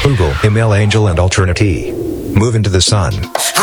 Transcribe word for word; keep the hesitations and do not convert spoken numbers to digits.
Google, email Angel and Alternate. Move into the sun.